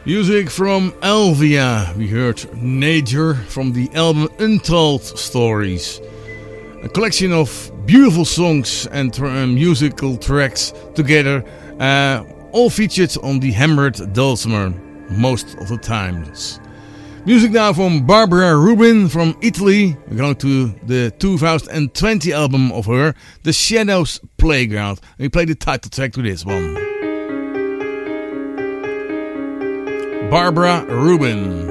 Music from Elvia. We heard Nature from the album Untold Stories. A collection of beautiful songs and musical tracks together, all featured on the hammered dulcimer most of the times. Music now from Barbara Rubin from Italy. We're going to the 2020 album of her, The Shadows Playground. And we play the title track to this one. Barbara Rubin.